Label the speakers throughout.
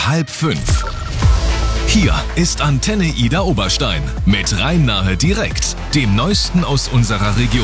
Speaker 1: 4:30. Hier ist Antenne Ida Oberstein mit Rhein-Nahe direkt, dem Neuesten aus unserer Region.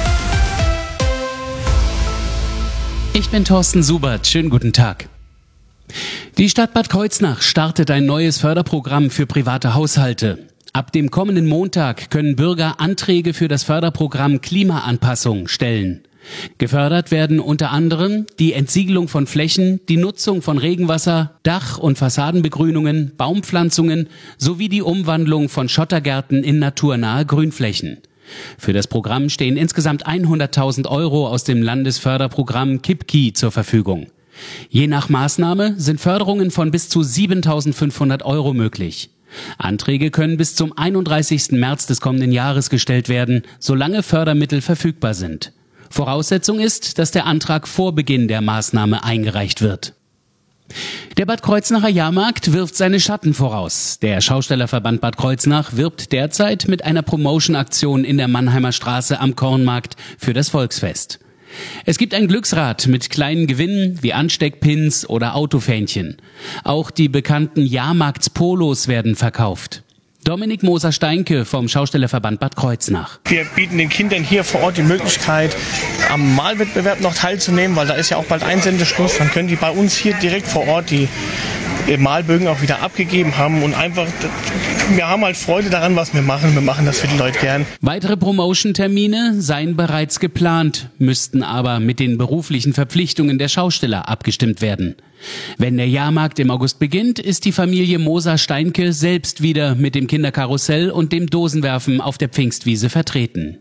Speaker 2: Ich bin Thorsten Subert, schönen guten Tag. Die Stadt Bad Kreuznach startet ein neues Förderprogramm für private Haushalte. Ab dem kommenden Montag können Bürger Anträge für das Förderprogramm Klimaanpassung stellen. Gefördert werden unter anderem die Entsiegelung von Flächen, die Nutzung von Regenwasser, Dach- und Fassadenbegrünungen, Baumpflanzungen sowie die Umwandlung von Schottergärten in naturnahe Grünflächen. Für das Programm stehen insgesamt 100.000 € aus dem Landesförderprogramm KIPKI zur Verfügung. Je nach Maßnahme sind Förderungen von bis zu 7.500 € möglich. Anträge können bis zum 31. März des kommenden Jahres gestellt werden, solange Fördermittel verfügbar sind. Voraussetzung ist, dass der Antrag vor Beginn der Maßnahme eingereicht wird. Der Bad Kreuznacher Jahrmarkt wirft seine Schatten voraus. Der Schaustellerverband Bad Kreuznach wirbt derzeit mit einer Promotion-Aktion in der Mannheimer Straße am Kornmarkt für das Volksfest. Es gibt ein Glücksrad mit kleinen Gewinnen wie Ansteckpins oder Autofähnchen. Auch die bekannten Jahrmarktspolos werden verkauft. Dominik Moser-Steinke vom Schaustellerverband Bad Kreuznach.
Speaker 3: Wir bieten den Kindern hier vor Ort die Möglichkeit, am Malwettbewerb noch teilzunehmen, weil da ist ja auch bald Einsendeschluss. Dann können die bei uns hier direkt vor Ort die Malbögen auch wieder abgegeben haben und einfach, wir haben halt Freude daran, was wir machen. Wir machen das für die Leute gern.
Speaker 2: Weitere Promotion-Termine seien bereits geplant, müssten aber mit den beruflichen Verpflichtungen der Schausteller abgestimmt werden. Wenn der Jahrmarkt im August beginnt, ist die Familie Moser-Steinke selbst wieder mit dem Kinderkarussell und dem Dosenwerfen auf der Pfingstwiese vertreten.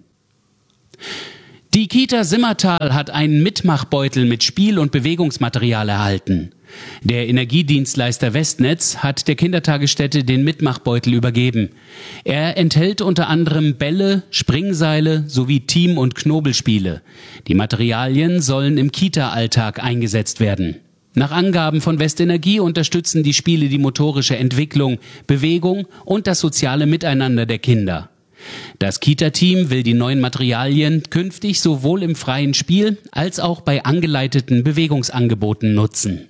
Speaker 2: Die Kita Simmertal hat einen Mitmachbeutel mit Spiel- und Bewegungsmaterial erhalten. Der Energiedienstleister Westnetz hat der Kindertagesstätte den Mitmachbeutel übergeben. Er enthält unter anderem Bälle, Springseile sowie Team- und Knobelspiele. Die Materialien sollen im Kita-Alltag eingesetzt werden. Nach Angaben von Westenergie unterstützen die Spiele die motorische Entwicklung, Bewegung und das soziale Miteinander der Kinder. Das Kita-Team will die neuen Materialien künftig sowohl im freien Spiel als auch bei angeleiteten Bewegungsangeboten nutzen.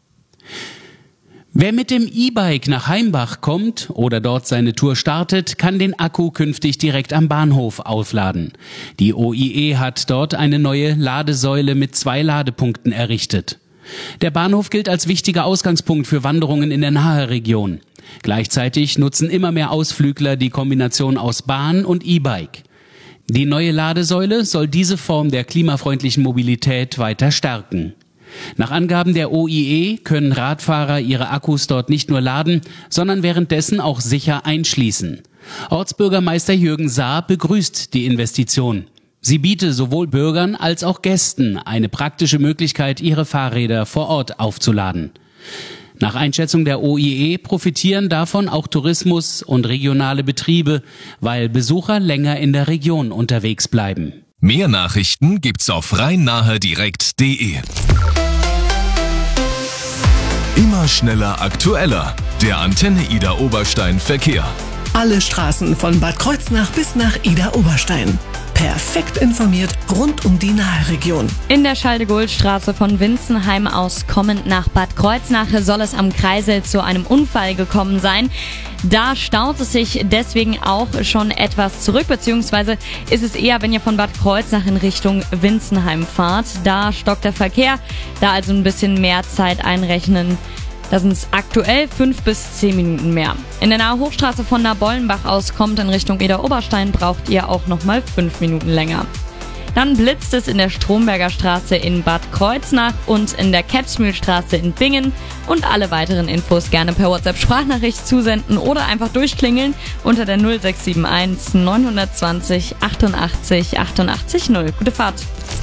Speaker 2: Wer mit dem E-Bike nach Heimbach kommt oder dort seine Tour startet, kann den Akku künftig direkt am Bahnhof aufladen. Die OIE hat dort eine neue Ladesäule mit 2 Ladepunkten errichtet. Der Bahnhof gilt als wichtiger Ausgangspunkt für Wanderungen in der Nahe-Region. Gleichzeitig nutzen immer mehr Ausflügler die Kombination aus Bahn und E-Bike. Die neue Ladesäule soll diese Form der klimafreundlichen Mobilität weiter stärken. Nach Angaben der OIE können Radfahrer ihre Akkus dort nicht nur laden, sondern währenddessen auch sicher einschließen. Ortsbürgermeister Jürgen Saar begrüßt die Investition. Sie biete sowohl Bürgern als auch Gästen eine praktische Möglichkeit, ihre Fahrräder vor Ort aufzuladen. Nach Einschätzung der OIE profitieren davon auch Tourismus und regionale Betriebe, weil Besucher länger in der Region unterwegs bleiben.
Speaker 1: Mehr Nachrichten gibt's auf rhein-nahe-direkt.de. Immer schneller, aktueller. Der Antenne Ida Oberstein Verkehr.
Speaker 4: Alle Straßen von Bad Kreuznach bis nach Ida Oberstein. Perfekt informiert rund um die Nahe-Region.
Speaker 5: In der Charles-de-Gaulle-Straße von Winzenheim aus kommend nach Bad Kreuznach soll es am Kreisel zu einem Unfall gekommen sein. Da staut es sich deswegen auch schon etwas zurück, beziehungsweise ist es eher, wenn ihr von Bad Kreuznach in Richtung Winzenheim fahrt. Da stockt der Verkehr, da also ein bisschen mehr Zeit einrechnen. Da sind es aktuell 5 bis 10 Minuten mehr. In der Nahe Hochstraße von Nabollenbach aus kommt in Richtung Ida Oberstein, braucht ihr auch nochmal 5 Minuten länger. Dann blitzt es in der Stromberger Straße in Bad Kreuznach und in der Kepsmühlstraße in Bingen. Und alle weiteren Infos gerne per WhatsApp-Sprachnachricht zusenden oder einfach durchklingeln unter der 0671 920 88 88 0. Gute Fahrt!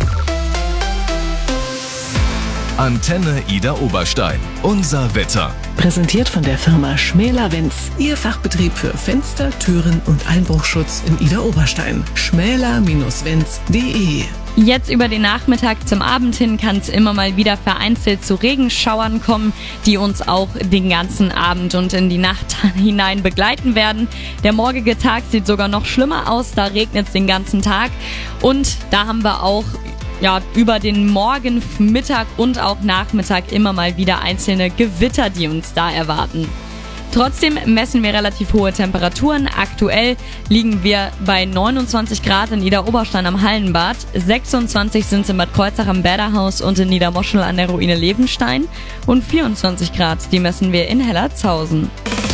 Speaker 1: Antenne Ida Oberstein. Unser Wetter.
Speaker 4: Präsentiert von der Firma Schmäler-Wenz. Ihr Fachbetrieb für Fenster, Türen und Einbruchschutz in Ida Oberstein. schmäler-wenz.de.
Speaker 5: Jetzt über den Nachmittag zum Abend hin kann es immer mal wieder vereinzelt zu Regenschauern kommen, die uns auch den ganzen Abend und in die Nacht hinein begleiten werden. Der morgige Tag sieht sogar noch schlimmer aus, da regnet es den ganzen Tag und da haben wir auch über den Morgen, Mittag und auch Nachmittag immer mal wieder einzelne Gewitter, die uns da erwarten. Trotzdem messen wir relativ hohe Temperaturen. Aktuell liegen wir bei 29 Grad in Idar-Oberstein am Hallenbad, 26 sind es in Bad Kreuznach am Bäderhaus und in Niedermoschel an der Ruine Levenstein und 24 Grad, die messen wir in Hellertshausen.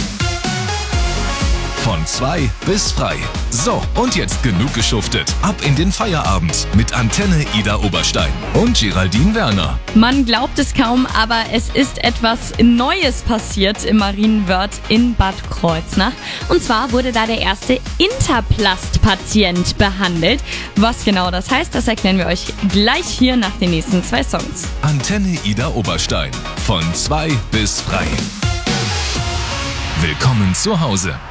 Speaker 1: Von 2 bis frei. So, und jetzt genug geschuftet. Ab in den Feierabend mit Antenne Idar-Oberstein und Geraldine Werner.
Speaker 5: Man glaubt es kaum, aber es ist etwas Neues passiert im Marienwörth in Bad Kreuznach. Und zwar wurde da der erste Interplast-Patient behandelt. Was genau das heißt, das erklären wir euch gleich hier nach den nächsten 2 Songs.
Speaker 1: Antenne Idar-Oberstein. Von 2 bis frei. Willkommen zu Hause.